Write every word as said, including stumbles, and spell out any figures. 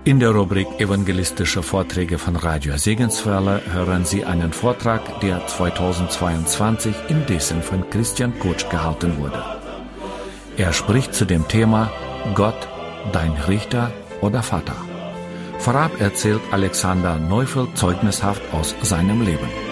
In der Rubrik Evangelistische Vorträge von Radio Segenswelle hören Sie einen Vortrag, der zweitausendzweiundzwanzig in Dessen von Christian Kutsch gehalten wurde. Er spricht zu dem Thema Gott, dein Richter oder Vater. Vorab erzählt Alexander Neufeld zeugnishaft aus seinem Leben.